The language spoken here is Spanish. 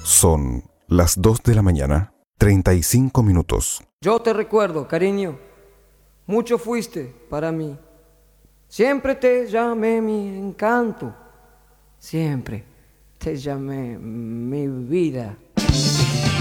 Son las 2 de la mañana, 35 minutos. Yo te recuerdo, cariño, mucho fuiste para mí. Siempre te llamé mi encanto, siempre te llamé mi vida.